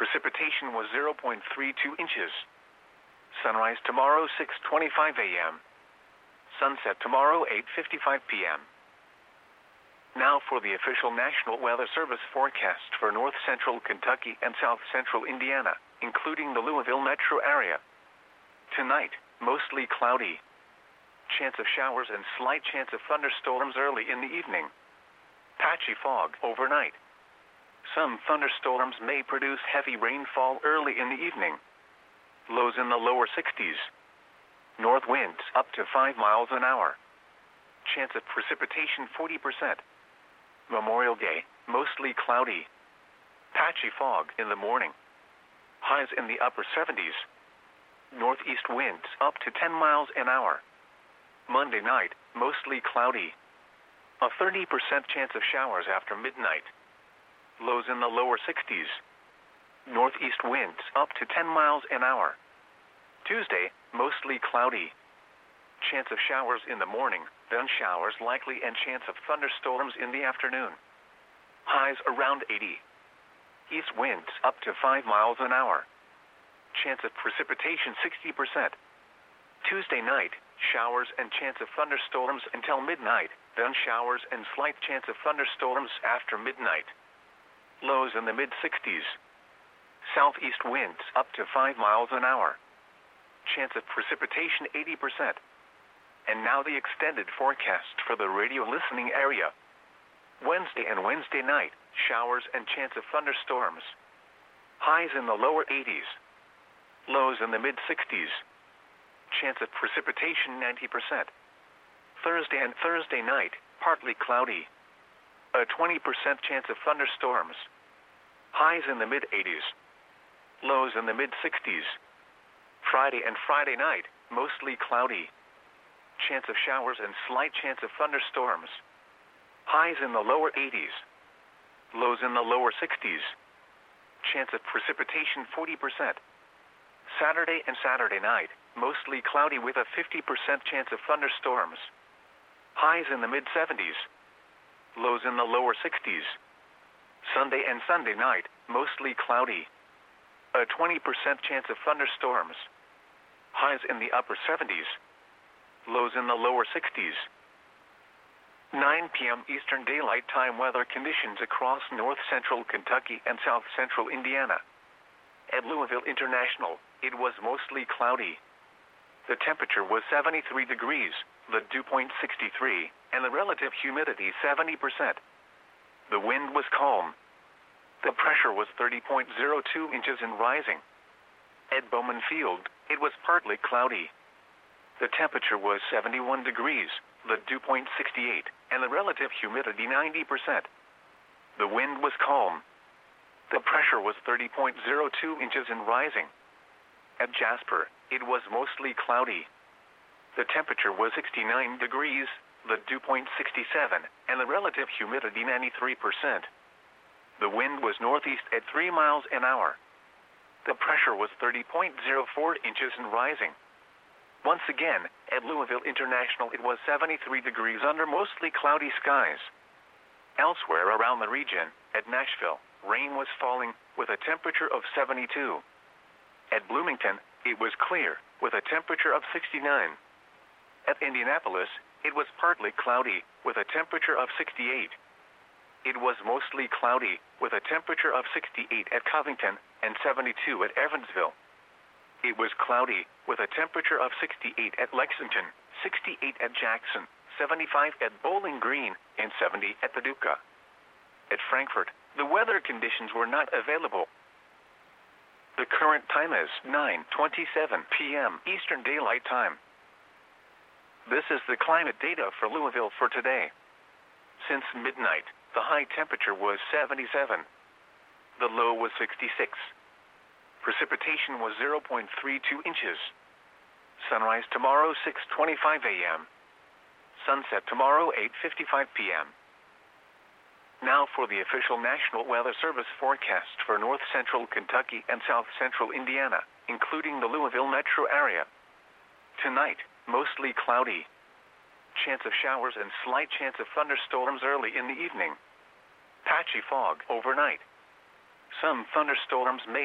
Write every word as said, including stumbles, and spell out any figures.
precipitation was zero point three two inches. Sunrise tomorrow six twenty-five a m Sunset tomorrow eight fifty-five p m Now for the official National Weather Service forecast for north central Kentucky and south central Indiana, including the Louisville metro area. Tonight, mostly cloudy. Chance of showers and slight chance of thunderstorms early in the evening. Patchy fog overnight. Some thunderstorms may produce heavy rainfall early in the evening. Lows in the lower sixties. North winds up to five miles an hour. Chance of precipitation forty percent. Memorial Day, mostly cloudy. Patchy fog in the morning. Highs in the upper seventies. Northeast winds up to ten miles an hour. Monday night, mostly cloudy. A thirty percent chance of showers after midnight. Lows in the lower sixties. Northeast winds up to ten miles an hour. Tuesday, mostly cloudy. Chance of showers in the morning, then showers likely and chance of thunderstorms in the afternoon. Highs around eighty. East winds up to five miles an hour. Chance of precipitation sixty percent. Tuesday night, showers and chance of thunderstorms until midnight, then showers and slight chance of thunderstorms after midnight. Lows in the mid sixties. Southeast winds up to five miles an hour. Chance of precipitation eighty percent. And now the extended forecast for the radio listening area. Wednesday and Wednesday night, showers and chance of thunderstorms. Highs in the lower eighties. Lows in the mid sixties. Chance of precipitation ninety percent. Thursday and Thursday night, partly cloudy. A twenty percent chance of thunderstorms. Highs in the mid eighties. Lows in the mid sixties. Friday and Friday night, mostly cloudy. Chance of showers and slight chance of thunderstorms. Highs in the lower eighties. Lows in the lower sixties. Chance of precipitation forty percent. Saturday and Saturday night, mostly cloudy with a fifty percent chance of thunderstorms. Highs in the mid seventies. Lows in the lower sixties. Sunday and Sunday night, mostly cloudy. A twenty percent chance of thunderstorms. Highs in the upper seventies. Lows in the lower sixties. nine p m Eastern Daylight Time weather conditions across north central Kentucky and south central Indiana. At Louisville International, it was mostly cloudy. The temperature was seventy-three degrees, the dew point sixty-three, and the relative humidity seventy percent. The wind was calm. The pressure was thirty point zero two inches and rising. At Bowman Field, it was partly cloudy. The temperature was seventy-one degrees, the dew point sixty-eight, and the relative humidity ninety percent. The wind was calm. The pressure was thirty point zero two inches and rising. At Jasper, it was mostly cloudy. The temperature was sixty-nine degrees, the dew point sixty-seven, and the relative humidity ninety-three percent. The wind was northeast at three miles an hour. The pressure was thirty point zero four inches and rising. Once again, at Louisville International it was seventy-three degrees under mostly cloudy skies. Elsewhere around the region, at Nashville, rain was falling, with a temperature of seventy-two. At Bloomington, it was clear, with a temperature of sixty-nine. At Indianapolis, it was partly cloudy, with a temperature of sixty-eight. It was mostly cloudy, with a temperature of sixty-eight at Covington, and seventy-two at Evansville. It was cloudy, with a temperature of sixty-eight at Lexington, sixty-eight at Jackson, seventy-five at Bowling Green, and seventy at Paducah. At Frankfort, the weather conditions were not available. The current time is nine twenty-seven p m Eastern Daylight Time. This is the climate data for Louisville for today. Since midnight, the high temperature was seventy-seven. The low was sixty-six. Precipitation was zero point three two inches. Sunrise tomorrow six twenty-five a m Sunset tomorrow eight fifty-five p m Now for the official National Weather Service forecast for north central Kentucky and south central Indiana, including the Louisville metro area. Tonight, mostly cloudy. Chance of showers and slight chance of thunderstorms early in the evening. Patchy fog overnight. Some thunderstorms may